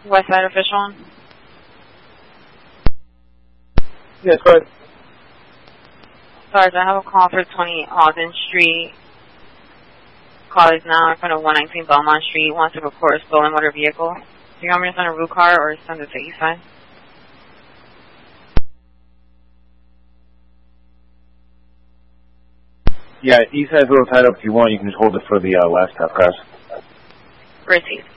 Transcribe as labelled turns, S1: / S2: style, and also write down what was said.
S1: West Side Official?
S2: Yes, go ahead.
S1: Sarge, I have a call for 20 Alden Street. Call is now in front of 119 Belmont Street. Wants to report a stolen motor vehicle. Do you want me to send a route car or send it to Eastside?
S2: Yeah, Eastside's a little tied up. If you want, you can just hold it for the last half, guys.
S1: Where's East?